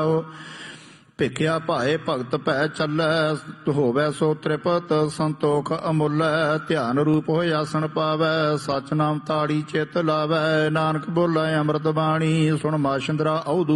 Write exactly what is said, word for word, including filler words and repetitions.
ਭਿਖਿਆ ਭਾਏ ਭਗਤ ਭੈ ਚੱਲੈ, ਹੋਵੈ ਸੋ ਤ੍ਰਿਪਤ ਸੰਤੋਖ ਅਮੁੱਲੈ। ਧਿਆਨ ਰੂਪ ਹੋਇ ਆਸਣ ਪਾਵੈ, ਸਚ ਨਾਮ ਤਾੜੀ ਚਿਤ ਲਾਵੈ। ਨਾਨਕ ਬੋਲੇ ਅੰਮ੍ਰਿਤ ਬਾਣੀ, ਸੁਣ ਮਾਸ਼ੰਦਰਾ ਔ